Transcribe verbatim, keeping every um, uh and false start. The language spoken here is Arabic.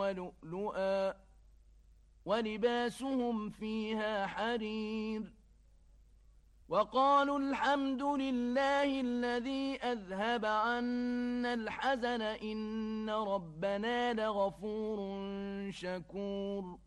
ولؤلؤا ولباسهم فيها حرير. وقالوا الحمد لله الذي أذهب عنا الحزن إن ربنا لغفور شكور.